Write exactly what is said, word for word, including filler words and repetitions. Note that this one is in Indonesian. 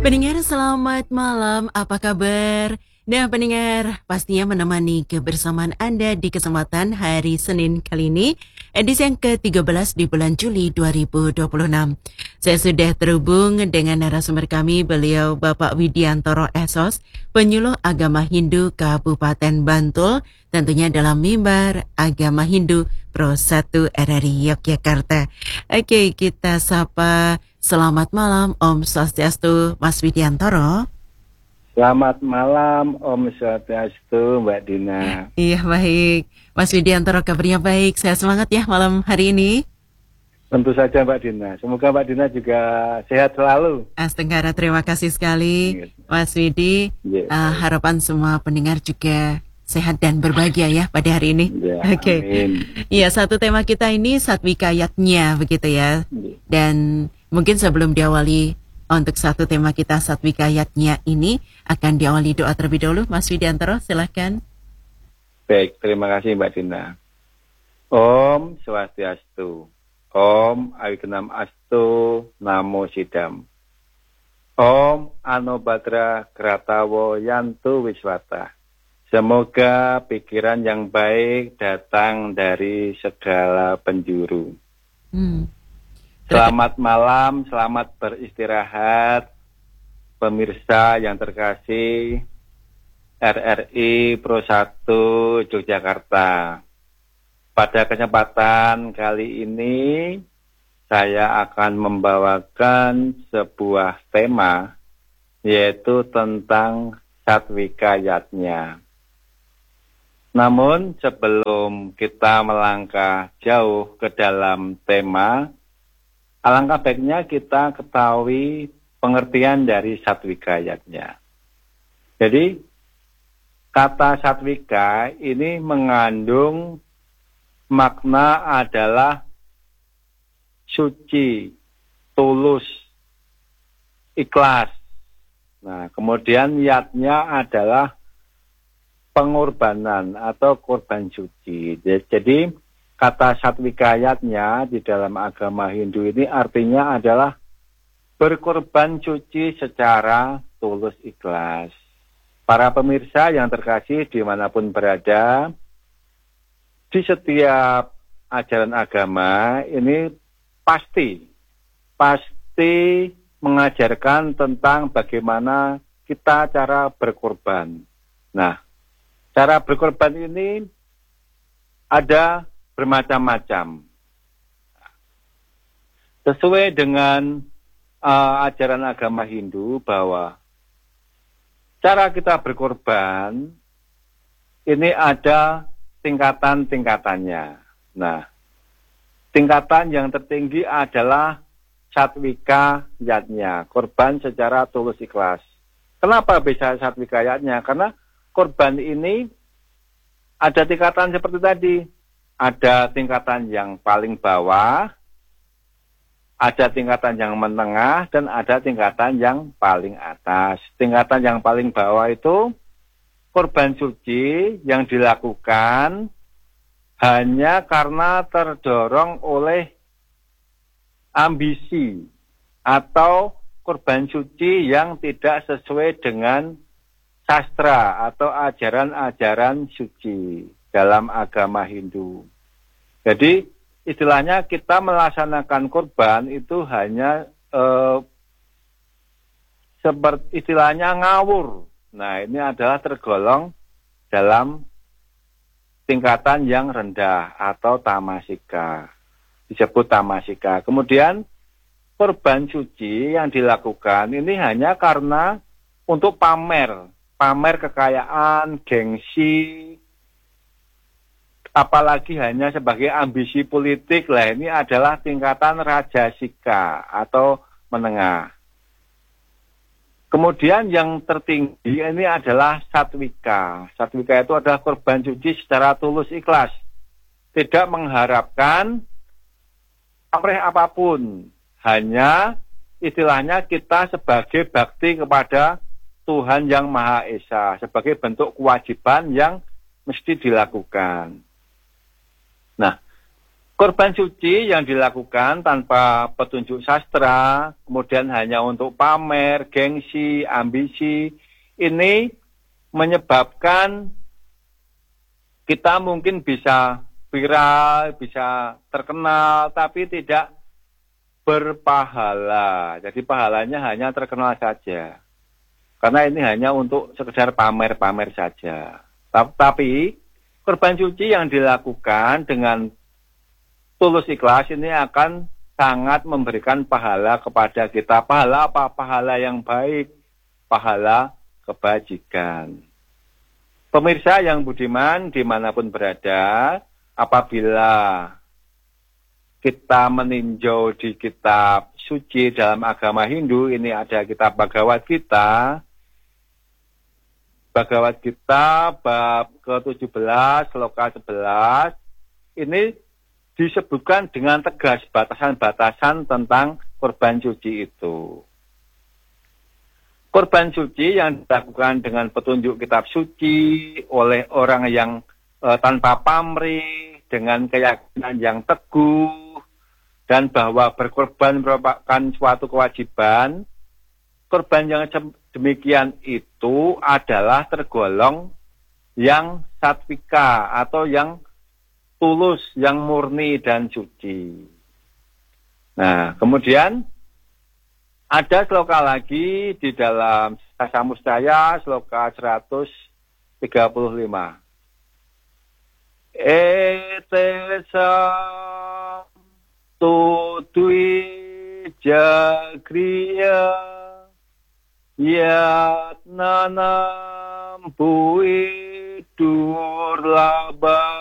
Pendengar selamat malam, apa kabar? Nah pendengar, pastinya menemani kebersamaan Anda di kesempatan hari Senin kali ini, edisi yang ke tiga belas di bulan Juli dua ribu dua puluh enam. Saya sudah terhubung dengan narasumber kami, beliau Bapak Widiantoro Esos, penyuluh agama Hindu Kabupaten Bantul, tentunya dalam mimbar agama Hindu Pro satu R R I Yogyakarta. Oke, kita sapa. Selamat malam, Om Swastiastu, Mas Widiantoro. Selamat malam, Om Swastiastu, Mbak Dina. Iya, baik. Mas Widiantoro, kabarnya baik. Saya semangat ya malam hari ini. Tentu saja, Mbak Dina. Semoga Mbak Dina juga sehat selalu. Astagfirullah, terima kasih sekali, Mas Widi. Yeah. Uh, harapan semua pendengar juga sehat dan berbahagia ya pada hari ini. Yeah, Oke. Okay. Iya, satu tema kita ini satwikayatnya, begitu ya. Yeah. Dan mungkin sebelum diawali untuk satu tema kita satwikayatnya ini akan diawali doa terlebih dahulu. Mas Widiantoro, silahkan. Baik, terima kasih Mbak Dina. Om Swastiastu, Om Awikenam Astu, Namo Sidam. Om Anobadra Kratawo Yantu Wiswata. Semoga pikiran yang baik datang dari segala penjuru. Hmm. Selamat malam, selamat beristirahat, pemirsa yang terkasih, R R I Pro satu Yogyakarta. Pada kesempatan kali ini, saya akan membawakan sebuah tema, yaitu tentang satwikayatnya. Namun sebelum kita melangkah jauh ke dalam tema, alangkah baiknya kita ketahui pengertian dari satwikayatnya. Jadi, kata satwika ini mengandung makna adalah suci, tulus, ikhlas. Nah, kemudian yatnya adalah pengorbanan atau korban suci. Jadi, kata satwikayatnya di dalam agama Hindu ini artinya adalah berkorban suci secara tulus ikhlas. Para pemirsa yang terkasih dimanapun berada, di setiap ajaran agama ini pasti, pasti mengajarkan tentang bagaimana kita cara berkorban. Nah, cara berkorban ini ada bermacam-macam. Sesuai dengan uh, ajaran agama Hindu bahwa cara kita berkorban ini ada tingkatan-tingkatannya. Nah, tingkatan yang tertinggi adalah satwika yatnya, korban secara tulus ikhlas. Kenapa bisa satwika yatnya? Karena korban ini ada tingkatan seperti tadi. Ada tingkatan yang paling bawah, ada tingkatan yang menengah, dan ada tingkatan yang paling atas. Tingkatan yang paling bawah itu korban suci yang dilakukan hanya karena terdorong oleh ambisi atau korban suci yang tidak sesuai dengan sastra atau ajaran-ajaran suci dalam agama Hindu. Jadi istilahnya kita melaksanakan korban itu hanya eh, seperti istilahnya ngawur. Nah, ini adalah tergolong dalam tingkatan yang rendah atau tamasika. Disebut tamasika. Kemudian korban suci yang dilakukan ini hanya karena untuk pamer, pamer kekayaan, gengsi, apalagi hanya sebagai ambisi politik. Lah, ini adalah tingkatan rajasika atau menengah. Kemudian yang tertinggi ini adalah satwika. Satwika itu adalah korban suci secara tulus ikhlas, tidak mengharapkan pamrih apapun, hanya istilahnya kita sebagai bakti kepada Tuhan Yang Maha Esa, sebagai bentuk kewajiban yang mesti dilakukan. Nah, Korban suci yang dilakukan tanpa petunjuk sastra, kemudian hanya untuk pamer, gengsi, ambisi, ini menyebabkan kita mungkin bisa viral, bisa terkenal, tapi tidak berpahala. Jadi pahalanya hanya terkenal saja. Karena ini hanya untuk sekedar pamer-pamer saja. Tapi korban suci yang dilakukan dengan tulus ikhlas ini akan sangat memberikan pahala kepada kita. Pahala apa? Pahala yang baik. Pahala kebajikan. Pemirsa yang budiman dimanapun berada, apabila kita meninjau di kitab suci dalam agama Hindu, ini ada kitab Bhagavad Gita. Bhagavad Gita bab ke tujuh belas, sloka sebelas, ini disebutkan dengan tegas batasan-batasan tentang korban suci itu. Korban suci yang dilakukan dengan petunjuk kitab suci oleh orang yang e, tanpa pamrih, dengan keyakinan yang teguh, dan bahwa berkorban merupakan suatu kewajiban, korban yang demikian itu adalah tergolong yang satwika atau yang tulus, yang murni dan suci. Nah, kemudian ada sloka lagi di dalam Sasamustaya, sloka seratus tiga puluh lima. Etesa tutui jagriya yatnanam bui durlaba